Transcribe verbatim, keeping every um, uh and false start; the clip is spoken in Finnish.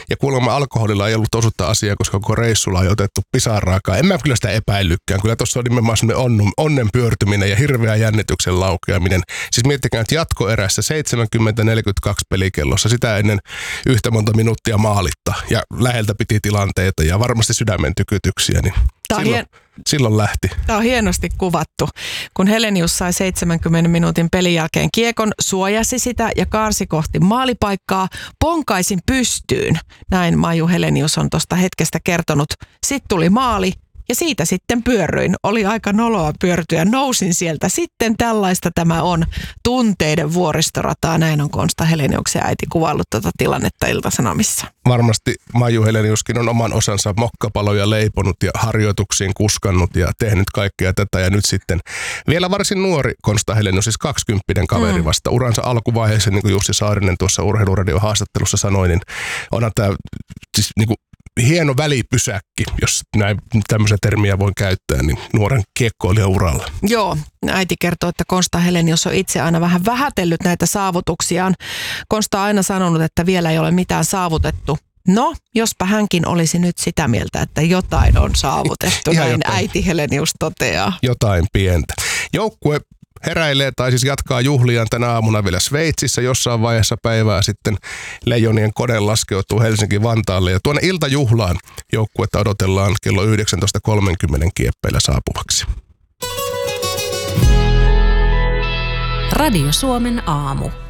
Ja kuulemma alkoholilla ei ollut osuutta asiaa, koska koko reissulla ei otettu pisaraakaan. En mä kyllä sitä epäillytkään. Kyllä tuossa on nimenomaan sellainen onnen pyörtyminen ja hirveä jännityksen laukeaminen. Siis miettikää, että jatkoerässä seitsemänkymmentä neljäkymmentäkaksi pelikellossa sitä ennen yhtä monta minuuttia maalitta. Ja läheltä piti tilanteita ja varmasti sydämen tykytyksiä. Niin silloin, hien... silloin lähti. Tämä on hienosti kuvattu. Kun Helenius sai seitsemänkymmenen minuutin pelin jälkeen kiekon, suojasi sitä ja kaarsi kohti maalipaikkaa, ponkaisin pystyyn. Näin Maiju Helenius on tuosta hetkestä kertonut. Sitten tuli maali. Ja siitä sitten pyörryin. Oli aika noloa pyörtyä. Nousin sieltä. Sitten tällaista tämä on. Tunteiden vuoristorataa. Näin on Konsta Heleniuksen äiti kuvaillut tuota tilannetta Ilta-Sanomissa. Varmasti Maiju Heleniuskin on oman osansa mokkapaloja leiponut ja harjoituksiin kuskannut ja tehnyt kaikkea tätä. Ja nyt sitten vielä varsin nuori Konsta Helenius, siis kaksikymppinen kaveri mm. vasta uransa alkuvaiheessa, niin kuin Jussi Saarinen tuossa Urheiluradion haastattelussa sanoi, niin onhan tämä siis niin kuin hieno välipysäkki, jos näin tämmöisen termiä voi käyttää, niin nuoren kiekkoilijan uralla. Joo, äiti kertoo, että Konsta Helenius on itse aina vähän vähätellyt näitä saavutuksiaan. Konsta on aina sanonut, että vielä ei ole mitään saavutettu. No, jospa hänkin olisi nyt sitä mieltä, että jotain on saavutettu, näin jotain. Äiti Helenius toteaa. Jotain pientä. Joukkue heräilee tai siis jatkaa juhliaan tänä aamuna vielä Sveitsissä. Jossain vaiheessa päivää sitten Leijonien kone laskeutuu Helsinki-Vantaalle ja tuonne iltajuhlaan joukkuetta odotellaan kello yhdeksäntoista kolmekymmentä kieppeillä saapuvaksi. Radio Suomen aamu.